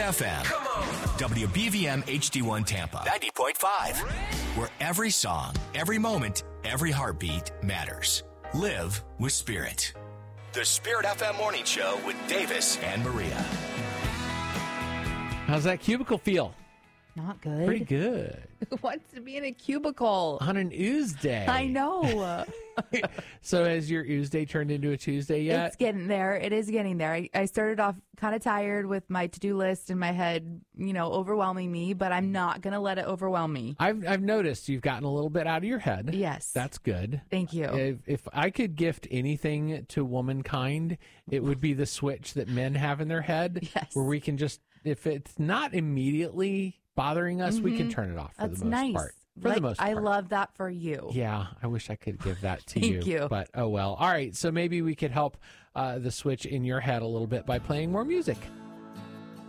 FM. Come on. WBVM HD1 Tampa 90.5. Where every song, every moment, every heartbeat matters. Live with Spirit. The Spirit FM Morning Show with Davis and Maria. How's that cubicle feel? Not good. Pretty good. Who wants to be in a cubicle? On an ooze day. I know. So has your ooze day turned into a Tuesday yet? It's getting there. It is getting there. I started off kind of tired with my to-do list in my head, overwhelming me, but I'm not going to let it overwhelm me. I've noticed you've gotten a little bit out of your head. Yes. That's good. Thank you. If I could gift anything to womankind, it would be the switch that men have in their head. Yes. Where we can just, if it's not immediately bothering us, we can turn it off for That's the most nice. part. For the most part. I love that for you. Yeah, I wish I could give that to Thank you. But oh well. All right, so maybe we could help the switch in your head a little bit by playing more music.